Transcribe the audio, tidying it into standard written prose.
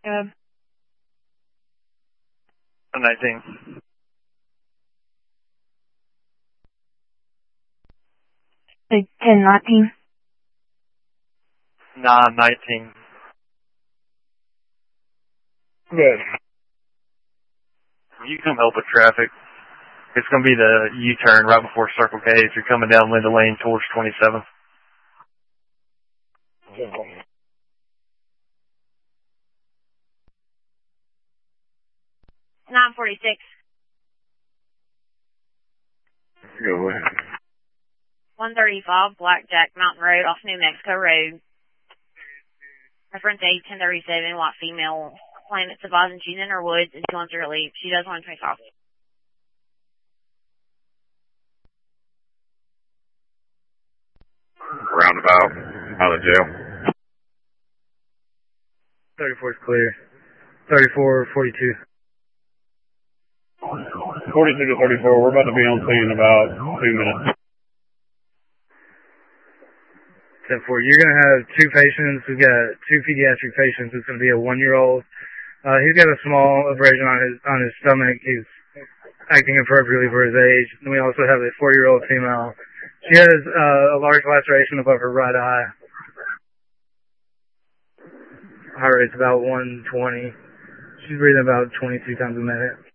19. 10-19. 9-19. Good. You come help with traffic. It's going to be the U-turn right before Circle K if you're coming down Linda Lane towards 27th. 946. Go ahead. 135 Blackjack Mountain Road off New Mexico Road. Reference A 1037, white female. Claim it's advising she's in her woods and she wants her to leave. She does 125. Roundabout. Out of jail. 34 is clear. 34, 42. 42 to 34. We're about to be on scene in about 2 minutes. 10-4. You're going to have two patients. We've got two pediatric patients. It's going to be a 1-year-old. He's got a small abrasion on his stomach. He's acting appropriately for his age. And we also have a 4-year-old female. She has a large laceration above her right eye. Heart rate's about 120. She's breathing about 22 times a minute.